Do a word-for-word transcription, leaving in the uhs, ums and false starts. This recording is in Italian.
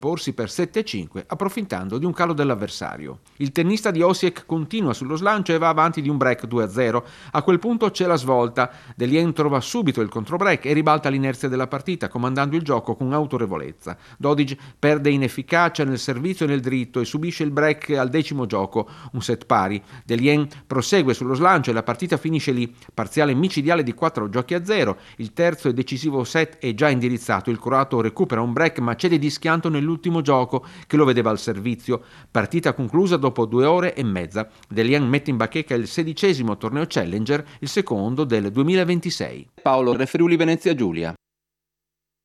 porsi per sette a cinque approfittando di un calo dell'avversario. Il tennista di Osijek continua sullo slancio e va avanti di un break due a zero. A quel punto c'è la svolta. Delien trova subito il controbreak e ribalta l'inerzia della partita, comandando il gioco con autorevolezza. Dodig perde in efficacia nel servizio e nel dritto e subisce il break al decimo gioco, un set pari. Delien prosegue sullo slancio e la partita finisce lì. Parziale micidiale di quattro giochi a zero. Il terzo e decisivo set è già indirizzato. Il croato recupera un break ma cede di schianto nell'ultimo L'ultimo gioco che lo vedeva al servizio. Partita conclusa dopo due ore e mezza. Delien mette in bacheca il sedicesimo torneo Challenger, il secondo del duemilaventisei. Paolo, Friuli Venezia Giulia.